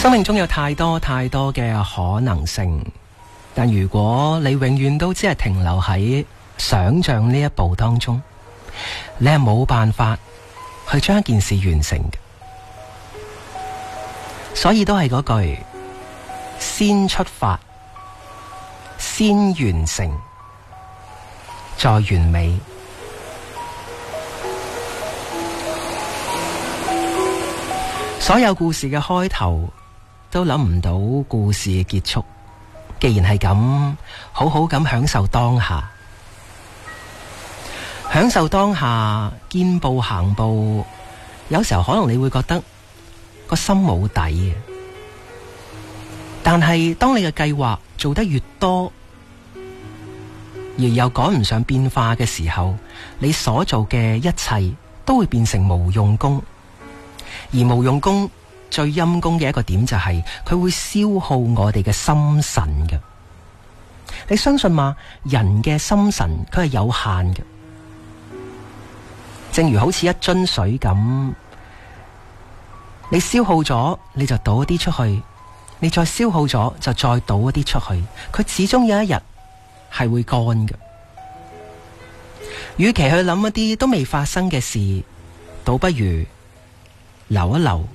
生命中有太多太多嘅可能性，但如果你永遠都只係停留喺想象呢一步當中，你係冇辦法去將一件事完成嘅。所以都係嗰句，先出發，先完成，再完美。所有故事嘅開頭都諗唔到故事嘅結束。既然係咁，好好咁享受當下，享受當下，見步行步。有時候可能你會覺得個心冇底嘅，但係當你嘅計劃做得越多，而又趕唔上變化嘅時候，你所做嘅一切都會變成無用功。而無用功最陰功嘅一個點就係佢會消耗我哋嘅心神嘅。你相信嗎？人嘅心神佢係有限嘅，正如好似一樽水咁，你消耗咗你就倒一啲出去，你再消耗咗就再倒一啲出去，佢始終有一日係會乾嘅。與其去諗一啲都未發生嘅事，倒不如留一留。